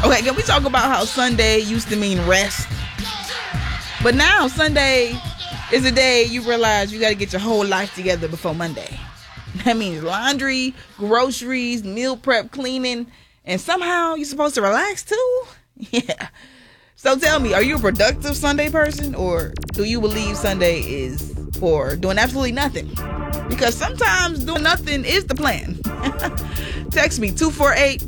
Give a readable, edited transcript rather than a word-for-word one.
Okay, can we talk about how Sunday used to mean rest? But now Sunday is a day you realize you got to get your whole life together before Monday. That means laundry, groceries, meal prep, cleaning, and somehow you're supposed to relax too? Yeah. So tell me, are you a productive Sunday person, or do you believe Sunday is for doing absolutely nothing? Because sometimes doing nothing is the plan. Text me 248